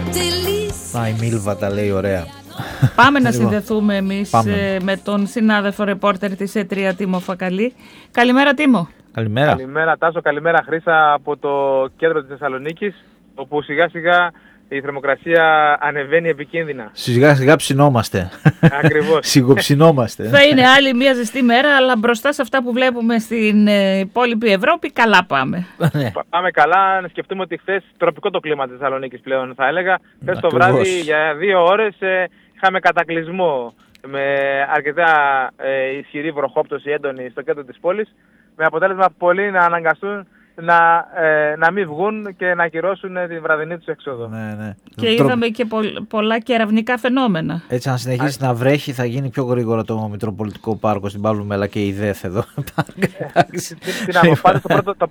Η Μίλβα τα λέει ωραία. Πάμε να συνδεθούμε εμείς με τον συνάδελφο ρεπόρτερ της ΕΤΡΙΑ Τίμο Φακαλή. Καλημέρα Τίμο. Καλημέρα. Καλημέρα Τάσο, καλημέρα Χρύσα από το κέντρο της Θεσσαλονίκης, όπου σιγά σιγά η θερμοκρασία ανεβαίνει επικίνδυνα. Σιγά σιγά ψινόμαστε. Ακριβώς. Σιγοψινόμαστε. Θα είναι άλλη μια ζεστή μέρα, αλλά μπροστά σε αυτά που βλέπουμε στην υπόλοιπη Ευρώπη, καλά πάμε. Πάμε καλά. Να σκεφτούμε ότι χθες τροπικό το κλίμα της Θεσσαλονίκης πλέον, θα έλεγα. Χθες το βράδυ για 2 ώρες είχαμε κατακλυσμό με αρκετά ισχυρή βροχόπτωση έντονη στο κέντρο της πόλης, με αποτέλεσμα πολλοί να αναγκαστούν να μην βγουν και να ακυρώσουν την βραδινή τους έξοδο. Ναι. Και είδαμε και πολλά κεραυνικά φαινόμενα. Έτσι, αν συνεχίσει να βρέχει, θα γίνει πιο γρήγορα το Μητροπολιτικό Πάρκο στην Παύλου Μέλα και η ΔΕΘ εδώ. Το